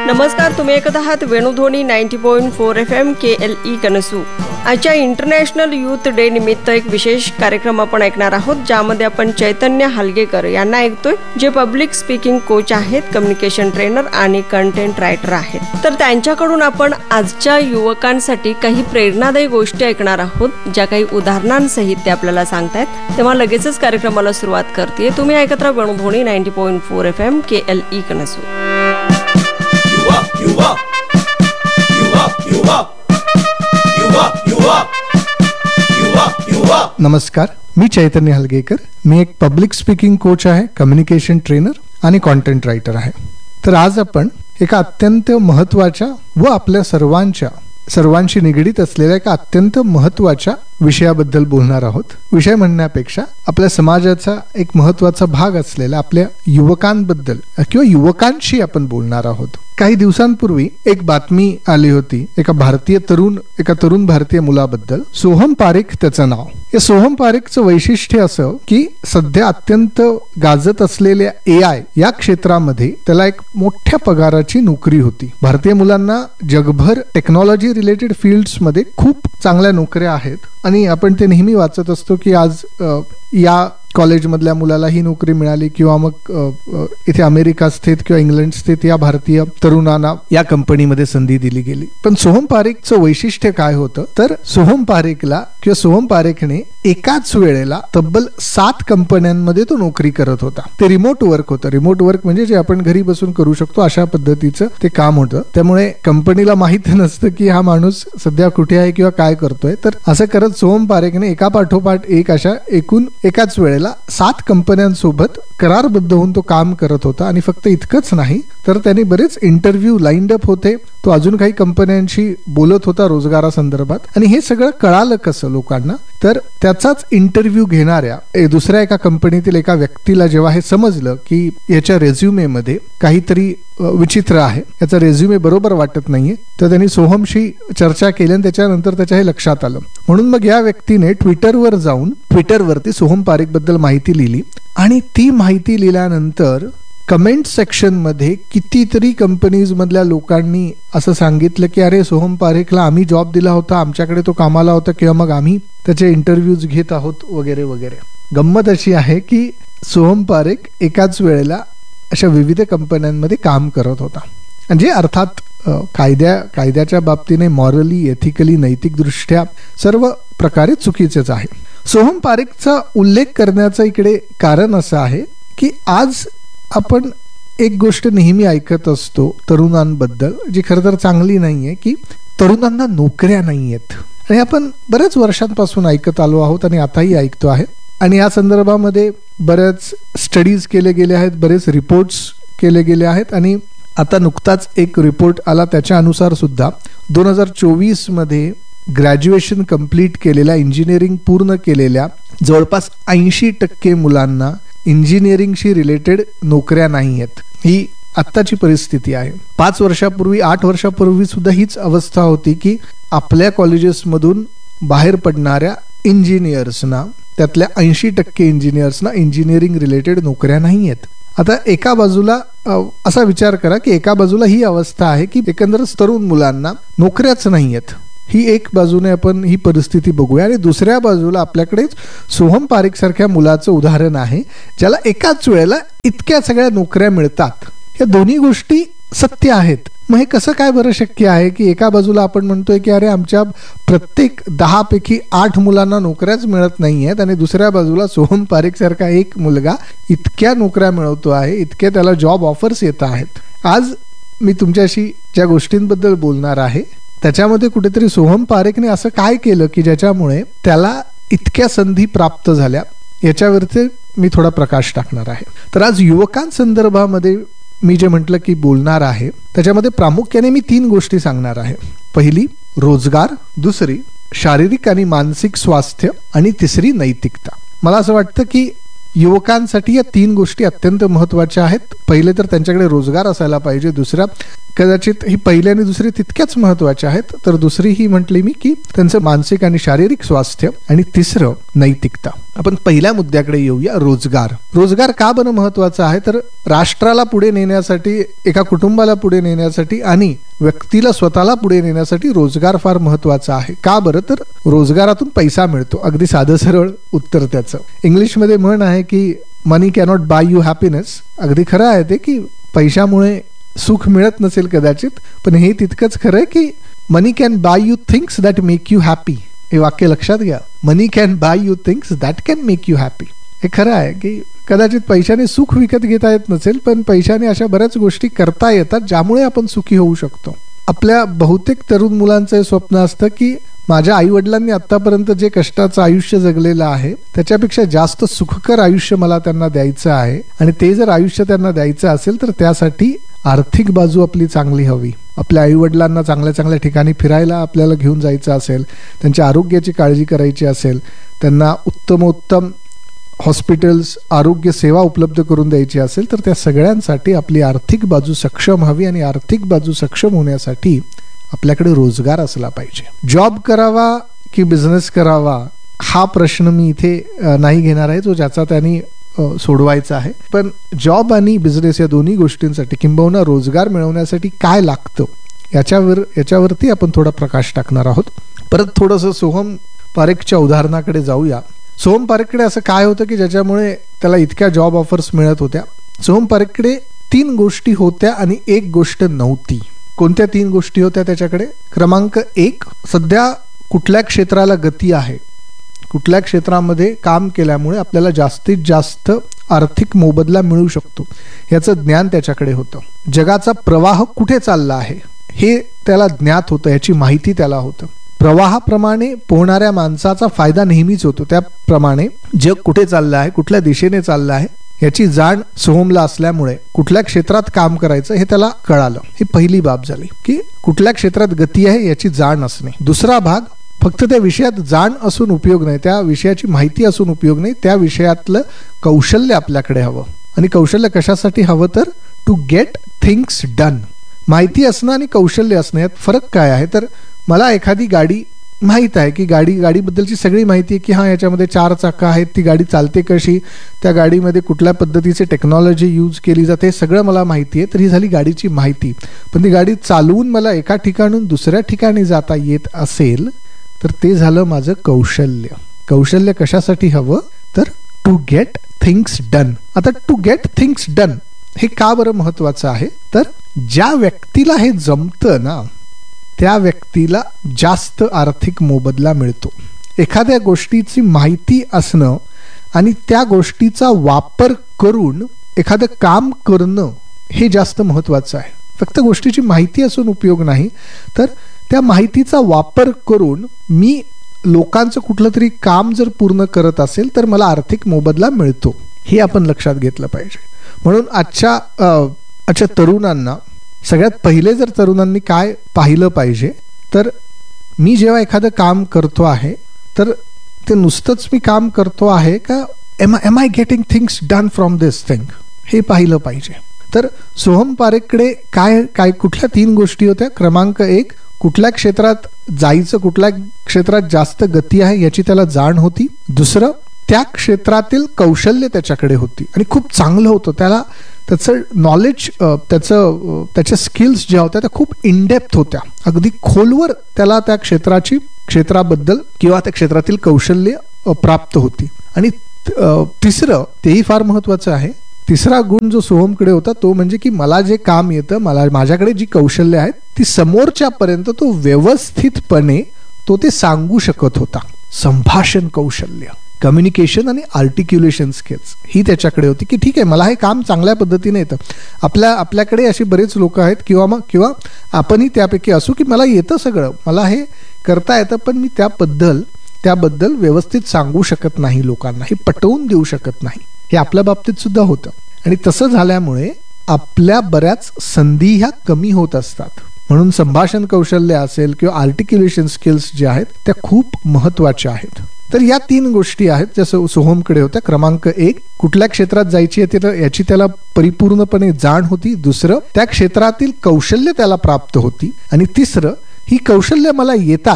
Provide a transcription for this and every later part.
नमस्कार, तुम्ही ऐकत आहात वेणुध्वनी 90.4 FM KLE कनसू. आजच्या इंटरनॅशनल यूथ डे निमित्त एक विशेष कार्यक्रम आपण ऐकणार आहोत, ज्यामध्ये आपण चैतन्य हलगेकर यांना ऐकतोय, जे पब्लिक स्पीकिंग कोच आहेत, कम्युनिकेशन ट्रेनर आणि कंटेंट रायटर आहेत. तर त्यांच्याकडून आपण आजच्या युवकांसाठी काही प्रेरणादायी गोष्टी ऐकणार आहोत, ज्या काही उदाहरणांसहित ते आपल्याला सांगतायत. तेव्हा लगेचच कार्यक्रमाला सुरुवात करते. तुम्ही ऐकत राहा वेणुध्वनी 90.4 FM KLE कनसू. नमस्कार, मी चैतन्य हलगेकर. मी एक पब्लिक स्पीकिंग कोच आहे, कम्युनिकेशन ट्रेनर आणि कंटेंट रायटर आहे. तर आज आपण एका अत्यंत महत्त्वाच्या व आपल्या सर्वांशी निगडीत असलेल्या एका अत्यंत महत्त्वाच्या विषयाबद्दल बोलणार आहोत. विषय म्हणण्यापेक्षा आपल्या समाजाचा एक महत्त्वाचा भाग असलेल्या आपल्या युवकांबद्दल किंवा युवकांशी आपण बोलणार आहोत. काही दिवसांपूर्वी एक बातमी आली होती एका तरुण भारतीय मुलाबद्दल. सोहम पारेख त्याचं नाव. या सोहम पारेखचं वैशिष्ट्य असं की सध्या अत्यंत गाजत असलेल्या AI या क्षेत्रामध्ये त्याला एक मोठ्या पगाराची नोकरी होती. भारतीय मुलांना जगभर टेक्नॉलॉजी रिलेटेड फील्ड्स मध्ये खूप चांगल्या नोकऱ्या आहेत आणि आपण ते नेहमी वाचत असतो की आज या कॉलेजमधल्या मुलाला ही नोकरी मिळाली किंवा मग इथे अमेरिका स्थित किंवा इंग्लंड स्थित या भारतीय तरुणांना या कंपनीमध्ये संधी दिली गेली. पण सोहम पारेखचं वैशिष्ट्य काय होतं, तर सोहम पारेखने एकाच वेळेला तब्बल 7 कंपन्यांमध्ये तो नोकरी करत होता. ते रिमोट वर्क होतं. रिमोट वर्क म्हणजे जे आपण घरी बसून करू शकतो अशा पद्धतीचं ते काम होतं. त्यामुळे कंपनीला माहित नसतं की हा माणूस सध्या कुठे आहे किंवा काय करतोय. तर असं करत सोहम पारेखने एका पाठोपाठ एक अशा एकूण एकाच वेळेला 7 कंपन्यांसोबत करारबद्ध होऊन तो काम करत होता. आणि फक्त इतकंच नाही तर त्यांनी बरेच इंटरव्ह्यू लाईन्ड अप होते. तो अजून काही कंपन्यांशी बोलत होता रोजगारासंदर्भात. आणि हे सगळं कळालं कसं लोकांना, तर त्याचाच इंटरव्ह्यू घेणाऱ्या दुसऱ्या एका कंपनीतील एका व्यक्तीला जेव्हा हे समजलं की याच्या रेझ्युमेमध्ये काहीतरी विचित्र आहे, याचा रेझ्युमे बरोबर वाटत नाहीये, तर त्यांनी सोहमशी चर्चा केली आणि त्याच्यानंतर त्याच्या हे लक्षात आलं. म्हणून मग या व्यक्तीने ट्विटरवरती सोहम पारेख बद्दल माहिती लिहिली. आणि ती माहिती लिहिल्यानंतर कमेंट सेक्शन मध्ये कितीतरी कंपनीज मधल्या लोकांनी असं सांगितलं की अरे, सोहम पारेखला आम्ही जॉब दिला होता, आमच्याकडे तो कामाला होता किंवा मग आम्ही त्याचे इंटरव्ह्यूज घेत आहोत वगैरे वगैरे. गंमत अशी आहे की सोहम पारेख एकाच वेळेला अशा विविध कंपन्यांमध्ये काम करत होता. म्हणजे अर्थात कायद्याच्या बाबतीने मॉरली, एथिकली, नैतिकदृष्ट्या सर्व प्रकारे चुकीचेच आहे. सोहम पारेखचा उल्लेख करण्याचं इकडे कारण असं आहे की आज आपण एक गोष्ट नेहमी ऐकत असतो तरुणांबद्दल, जी खरं तर चांगली नाहीये, की तरुणांना नोकऱ्या नाहीयेत. आणि आपण बऱ्याच वर्षांपासून ऐकत आलो आहोत आणि आताही ऐकतो आहे. आणि या संदर्भामध्ये बरेच स्टडीज केले गेले आहेत, बरेच रिपोर्ट्स केले गेले आहेत. आणि आता नुकताच एक रिपोर्ट आला, त्याच्या अनुसार सुद्धा 2024 मध्ये ग्रॅज्युएशन कंप्लीट केलेल्या, इंजिनिअरिंग पूर्ण केलेल्या जवळपास 80% मुलांना इंजिनिअरिंगशी रिलेटेड नोकऱ्या नाही आहेत. ही आत्ताची परिस्थिती आहे. 5 वर्षापूर्वी, 8 वर्षापूर्वी सुद्धा हीच अवस्था होती की आपल्या कॉलेजेसमधून बाहेर पडणाऱ्या इंजिनियर्सना, त्यातल्या 80% इंजिनियर्सना इंजिनिअरिंग रिलेटेड नोकऱ्या नाही आहेत. आता एका बाजूला असा विचार करा की एका बाजूला ही अवस्था आहे की एकंदर तरुण मुलांना नोकऱ्याच नाही आहेत. ही एक बाजूने आपण ही परिस्थिती बघूया. आणि दुसऱ्या बाजूला आपल्याकडे सोहम पारेख सारख्या मुलाचं उदाहरण आहे, ज्याला एकाच वेळेला इतक्या सगळ्या नोकऱ्या मिळतात. या दोन्ही गोष्टी सत्य आहेत. मग हे कसं काय बरं शक्य आहे की एका बाजूला आपण म्हणतोय की अरे, आमच्या प्रत्येक 10 पैकी 8 मुलांना नोकऱ्याच मिळत नाही आहेत, आणि दुसऱ्या बाजूला सोहम पारेख सारखा एक मुलगा इतक्या नोकऱ्या मिळवतो आहे, इतक्या त्याला जॉब ऑफर्स येत आहेत. आज मी तुमच्याशी ज्या गोष्टींबद्दल बोलणार आहे त्याच्यामध्ये कुठेतरी सोहम पारेखने असं काय केलं की ज्याच्यामुळे त्याला इतक्या संधी प्राप्त झाल्या, याच्यावरती मी थोडा प्रकाश टाकणार आहे. तर आज युवकांसंदर्भामध्ये मी जे म्हटलं की बोलणार आहे, त्याच्यामध्ये प्रामुख्याने मी 3 गोष्टी सांगणार आहे. पहिली रोजगार, दुसरी शारीरिक आणि मानसिक स्वास्थ्य, आणि तिसरी नैतिकता. मला असं वाटतं की युवकांसाठी या 3 गोष्टी अत्यंत महत्त्वाच्या आहेत. पहिले तर त्यांच्याकडे रोजगार असायला पाहिजे. दुसरा, कदाचित ही पहिली आणि दुसरी तितक्याच महत्त्वाच्या आहेत, तर दुसरी ही म्हटली मी की त्यांचं मानसिक आणि शारीरिक स्वास्थ्य, आणि तिसरं नैतिकता. आपण पहिल्या मुद्द्याकडे येऊया, रोजगार. रोजगार का बरं महत्वाचा आहे, तर राष्ट्राला पुढे नेण्यासाठी, एका कुटुंबाला पुढे नेण्यासाठी आणि व्यक्तीला स्वतःला पुढे नेण्यासाठी रोजगार फार महत्वाचा आहे. का बरं, तर रोजगारातून पैसा मिळतो. अगदी साधं सरळ उत्तर त्याचं. इंग्लिशमध्ये म्हण आहे की मनी कॅनॉट बाय यू हॅपीनेस. अगदी खरं आहे ते की पैशामुळे सुख मिळत नसेल कदाचित, पण हे तितकंच खरं आहे की मनी can buy you things that make you happy. हे वाक्य लक्षात घ्या. मनी can buy you things that can make you happy. हे खरं आहे की कदाचित पैशाने सुख विकत घेता येत नसेल, पण पैशाने अशा बऱ्याच गोष्टी करता येतात ज्यामुळे आपण सुखी होऊ शकतो. आपल्या बहुतेक तरुण मुलांचं हे स्वप्न असतं की माझ्या आई वडिलांनी आतापर्यंत जे कष्टाचं आयुष्य जगलेलं आहे त्याच्यापेक्षा जास्त सुखकर आयुष्य मला त्यांना द्यायचं आहे, आणि ते जर आयुष्य त्यांना द्यायचं असेल तर त्यासाठी आर्थिक बाजू आपली चांगली हवी. आपल्या आई वडिलांना चांगल्या चांगल्या ठिकाणी फिरायला आपल्याला घेऊन जायचं असेल, त्यांच्या आरोग्याची काळजी करायची असेल, त्यांना उत्तमोत्तम हॉस्पिटल्स, आरोग्य सेवा उपलब्ध करून द्यायची असेल, तर त्या सगळ्यांसाठी आपली आर्थिक बाजू सक्षम हवी. आणि आर्थिक बाजू सक्षम होण्यासाठी आपल्याकडे रोजगार असला पाहिजे. जॉब करावा की बिझनेस करावा हा प्रश्न मी इथे नाही घेणार आहे, जो ज्याचा त्यांनी सोडवायचा आहे. पण जॉब आणि बिझनेस या दोन्ही गोष्टींसाठी किंबहुना रोजगार मिळवण्यासाठी काय लागतं याच्यावरती आपण थोडा प्रकाश टाकणार आहोत. परत थोडंसं सोहम पारेखच्या उदाहरणाकडे जाऊया. सोहम पारेखकडे असं काय होतं की ज्याच्यामुळे त्याला इतक्या जॉब ऑफर्स मिळत होत्या. सोहम पारेखकडे 3 गोष्टी होत्या आणि 1 गोष्ट नव्हती. कोणत्या 3 गोष्टी होत्या त्याच्याकडे? क्रमांक 1, सध्या कुठल्या क्षेत्राला गती आहे, कुठल्या क्षेत्रामध्ये काम केल्यामुळे आपल्याला जास्तीत जास्त आर्थिक मोबदला मिळू शकतो याचं ज्ञान त्याच्याकडे होतं. जगाचा प्रवाह कुठे चालला आहे हे त्याला ज्ञात होतं, याची माहिती त्याला होतं. प्रवाहाप्रमाणे पोहणाऱ्या माणसाचा फायदा नेहमीच होतो. त्याप्रमाणे जग कुठे चाललं आहे, कुठल्या दिशेने चाललं आहे याची जाण सोहमला असल्यामुळे कुठल्या क्षेत्रात काम करायचं हे त्याला कळालं. ही पहिली बाब झाली की कुठल्या क्षेत्रात गती आहे याची जाण असणे. दुसरा भाग, फक्त त्या विषयात जाण असून उपयोग नाही, त्या विषयाची माहिती असून उपयोग नाही, त्या विषयातलं कौशल्य आपल्याकडे हवं. आणि कौशल्य कशासाठी हवं, तर टू गेट थिंग्स डन. माहिती असणं आणि कौशल्य असणं यात फरक काय आहे, तर मला एखादी गाडी माहीत आहे की गाडीबद्दलची सगळी माहिती आहे की हां याच्यामध्ये 4 चाकं आहेत, ती गाडी चालते कशी, त्या गाडीमध्ये कुठल्या पद्धतीचे टेक्नॉलॉजी यूज केली जाते, हे सगळं मला माहिती आहे. तर ही झाली गाडीची माहिती. पण ती गाडी चालवून मला एका ठिकाणून दुसऱ्या ठिकाणी जाता येत असेल तर ते झालं माझं कौशल्य. कौशल्य कशासाठी हवं, तर टू गेट थिंग्स डन. आता टू गेट थिंग्स डन हे का बरं महत्वाचं आहे, तर ज्या व्यक्तीला हे जमतं ना त्या व्यक्तीला जास्त आर्थिक मोबदला मिळतो. एखाद्या गोष्टीची माहिती असणं आणि त्या गोष्टीचा वापर करून एखादं काम करणं हे जास्त महत्वाचं आहे. फक्त गोष्टीची माहिती असून उपयोग नाही, तर त्या माहितीचा वापर करून मी लोकांचं कुठलं तरी काम जर पूर्ण करत असेल तर मला आर्थिक मोबदला मिळतो. हे आपण लक्षात घेतलं पाहिजे. म्हणून आजच्या तरुणांना सगळ्यात पहिले जर तरुणांनी काय पाहिलं पाहिजे, तर मी जेव्हा एखादं काम करतो आहे तर ते नुसतंच मी काम करतो आहे का, M I getting things done from this thing, हे पाहिलं पाहिजे. तर सोहम पारेखकडे काय कुठल्या 3 गोष्टी होत्या? क्रमांक 1, कुठल्या क्षेत्रात जायचं, कुठल्या क्षेत्रात जास्त गती आहे याची त्याला जाण होती. दुसरं, त्या क्षेत्रातील कौशल्य त्याच्याकडे होती आणि खूप चांगलं होतं. त्याला त्याचं नॉलेज, त्याच्या स्किल्स ज्या होत्या त्या खूप इनडेप्थ होत्या, अगदी खोलवर त्याला त्या क्षेत्राबद्दल किंवा त्या क्षेत्रातील कौशल्य प्राप्त होती. आणि तिसरं, तेही फार महत्वाचं आहे, तिसरा गुण जो सोहमकडे होता तो म्हणजे की मला जे काम येतं, माझ्याकडे जी कौशल्य आहेत ती समोरच्यापर्यंत तो व्यवस्थितपणे ते सांगू शकत होता. संभाषण कौशल्य, कम्युनिकेशन आणि आर्टिक्युलेशन स्किल्स ही त्याच्याकडे होती की ठीक आहे, मला हे काम चांगल्या पद्धतीने येतं. आपल्याकडे अशी बरेच लोक आहेत किंवा आपणही त्यापैकी असू की मला येतं सगळं, मला हे करता येतं, पण मी त्याबद्दल व्यवस्थित सांगू शकत नाही लोकांना, हे पटवून देऊ शकत नाही. हे आपल्या बाबतीत सुद्धा होतं. आणि तसं झाल्यामुळे आपल्या बऱ्याच संधी ह्या कमी होत असतात. म्हणून संभाषण कौशल्य असेल किंवा आर्टिक्युलेशन स्किल्स जे आहेत त्या खूप महत्वाच्या आहेत. तर या 3 गोष्टी आहेत ज्या सोहमकडे होत्या. क्रमांक 1, कुठल्या क्षेत्रात जायची याची त्याला परिपूर्णपणे जाण होती. दुसरं, त्या क्षेत्रातील कौशल्य त्याला प्राप्त होती. आणि तिसरं, ही कौशल्य मला येतात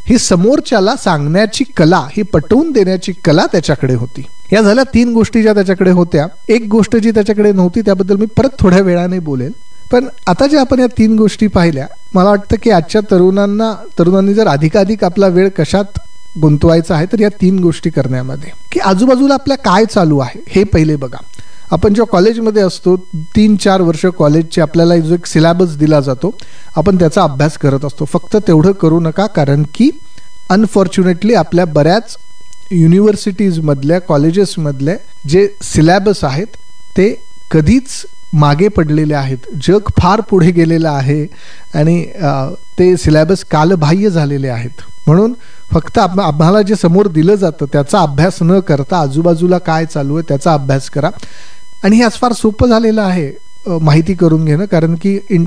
ही समोरच्याला सांगण्याची कला, ही पटवून देण्याची कला त्याच्याकडे होती. या झाल्या 3 गोष्टी ज्या त्याच्याकडे होत्या. एक गोष्ट जी त्याच्याकडे नव्हती त्याबद्दल मी परत थोड्या वेळाने बोलेल. पण आता ज्या आपण या 3 गोष्टी पाहिल्या, मला वाटतं की आजच्या तरुणांनी जर अधिकाधिक आपला वेळ कशात गुंतवायचा आहे तर या 3 गोष्टी करण्यामध्ये, की आजूबाजूला आपल्या काय चालू आहे हे पहिले बघा. आपण जेव्हा कॉलेजमध्ये असतो 3-4 वर्ष कॉलेजचे आपल्याला जो एक सिलेबस दिला जातो, आपण त्याचा अभ्यास करत असतो. फक्त तेवढं करू नका, कारण की अनफॉर्च्युनेटली आपल्या बऱ्याच युनिव्हर्सिटीजमधल्या कॉलेजेसमधले जे सिलेबस आहेत ते कधीच मागे पडलेले आहेत. जग फार पुढे गेलेलं आहे आणि ते सिलेबस कालबाह्य झालेले आहेत. म्हणून फक्त आम्हाला जे समोर दिलं जातं त्याचा अभ्यास न करता आजूबाजूला काय चालू आहे त्याचा अभ्यास करा. आणि हे आज फार सोपं झालेलं आहे माहिती करून घेणं, कारण की